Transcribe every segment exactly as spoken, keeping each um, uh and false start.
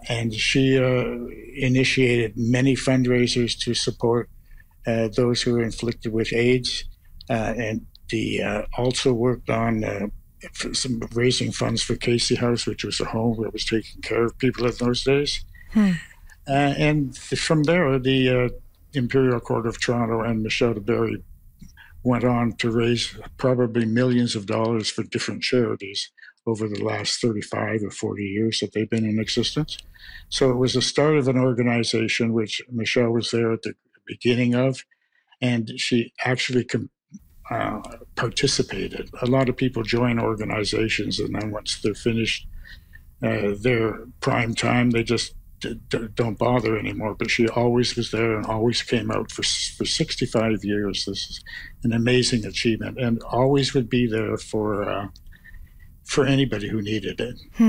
and she uh, initiated many fundraisers to support uh, those who were inflicted with AIDS, uh, and the uh, also worked on uh, some raising funds for Casey House, which was a home that was taking care of people in those days. Hmm. Uh, and from there, the uh, Imperial Court of Toronto and Michelle DeBerry went on to raise probably millions of dollars for different charities over the last thirty-five or forty years that they've been in existence. So it was the start of an organization which Michelle was there at the beginning of, and she actually com- uh, participated. A lot of people join organizations, and then once they're finished uh, their prime time, they just d- d- don't bother anymore. But she always was there and always came out for for sixty-five years. This is an amazing achievement, and always would be there for uh, for anybody who needed it. Hmm.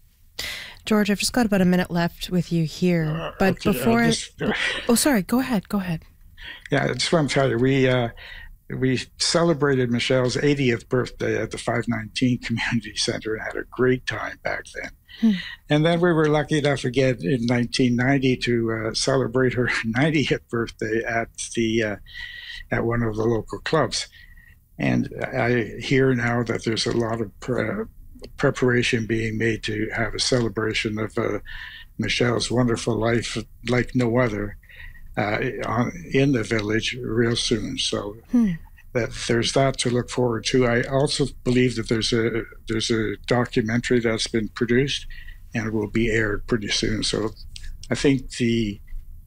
George, I've just got about a minute left with you here, Uh, but okay, before I'll I... just, uh, Oh, sorry, go ahead, go ahead. Yeah, I just want to tell you, we uh, we celebrated Michelle's eightieth birthday at the five nineteen Community Center and had a great time back then. Hmm. And then we were lucky enough again in nineteen ninety to uh, celebrate her ninetieth birthday at the uh, at one of the local clubs. And I hear now that there's a lot of pre- preparation being made to have a celebration of uh, Michelle's wonderful life like no other uh, on, in the village real soon. So hmm. that there's that to look forward to. I also believe that there's a there's a documentary that's been produced and will be aired pretty soon. So I think the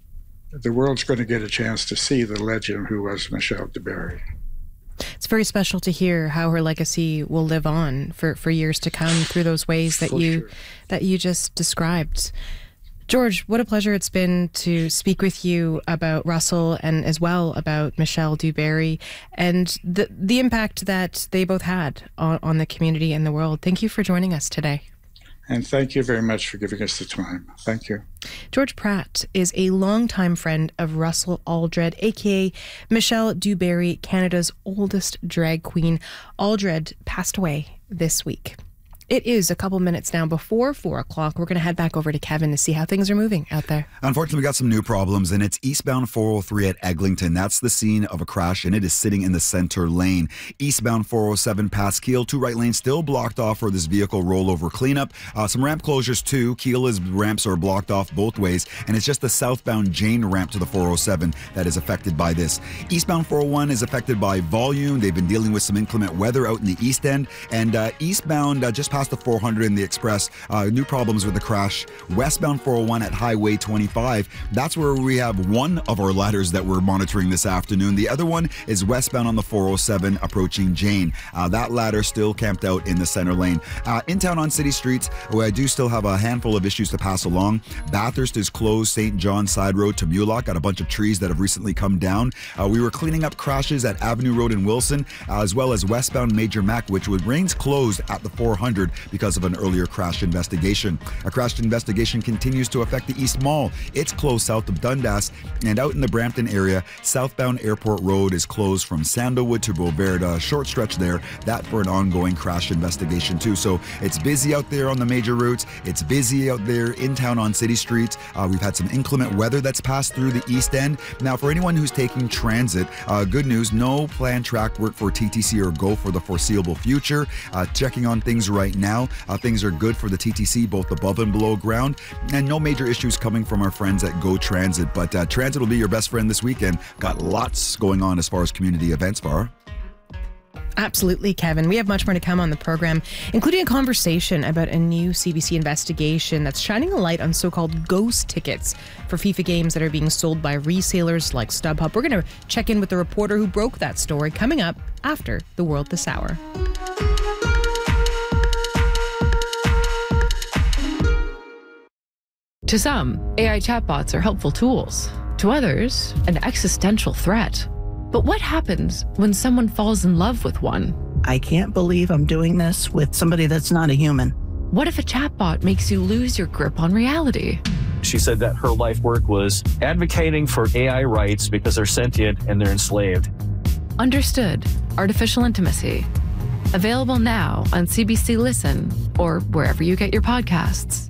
the world's going to get a chance to see the legend who was Michelle DeBerry. It's very special to hear how her legacy will live on for, for years to come through those ways that For you sure. that you just described. George, what a pleasure it's been to speak with you about Russell and as well about Michelle DeBerry and the the impact that they both had on, on the community and the world. Thank you for joining us today. And thank you very much for giving us the time. Thank you. George Pratt is a longtime friend of Russell Aldred, a k a. Michelle DeBerry, Canada's oldest drag queen. Aldred passed away this week. It is a couple minutes now before four o'clock. We're going to head back over to Kevin to see how things are moving out there. Unfortunately, we got some new problems, and it's eastbound four oh three at Eglinton. That's the scene of a crash, and it is sitting in the center lane. Eastbound four oh seven past Keele, two right lanes still blocked off for this vehicle rollover cleanup. Uh, some ramp closures, too. Keele's ramps are blocked off both ways, and it's just the southbound Jane ramp to the four oh seven that is affected by this. Eastbound four oh one is affected by volume. They've been dealing with some inclement weather out in the east end, and uh, eastbound uh, just past the four hundred in the express, uh, new problems with the crash. Westbound four oh one at Highway twenty-five, that's where we have one of our ladders that we're monitoring this afternoon. The other one is westbound on the four oh seven approaching Jane. Uh, that ladder still camped out in the center lane. Uh, in town on city streets, where I do still have a handful of issues to pass along. Bathurst is closed, Saint John Side Road to Mulock, got a bunch of trees that have recently come down. Uh, we were cleaning up crashes at Avenue Road in Wilson, uh, as well as westbound Major Mac, which remains closed at the four hundred because of an earlier crash investigation. A crash investigation continues to affect the East Mall. It's closed south of Dundas, and out in the Brampton area, southbound Airport Road is closed from Sandalwood to Beauvert, a short stretch there, that for an ongoing crash investigation too. So it's busy out there on the major routes. It's busy out there in town on city streets. Uh, we've had some inclement weather that's passed through the East End. Now, for anyone who's taking transit, uh, good news, no planned track work for T T C or GO for the foreseeable future. Uh, checking on things right now. Uh, things are good for the T T C, both above and below ground, and no major issues coming from our friends at GO Transit. But uh, transit will be your best friend this weekend. Got lots going on as far as community events, Farah. Absolutely, Kevin. We have much more to come on the program, including a conversation about a new C B C investigation that's shining a light on so-called ghost tickets for FIFA games that are being sold by resellers like StubHub. We're going to check in with the reporter who broke that story coming up after The World This Hour. To some, A I chatbots are helpful tools. To others, an existential threat. But what happens when someone falls in love with one? I can't believe I'm doing this with somebody that's not a human. What if a chatbot makes you lose your grip on reality? She said that her life work was advocating for A I rights because they're sentient and they're enslaved. Understood. Artificial Intimacy. Available now on C B C Listen or wherever you get your podcasts.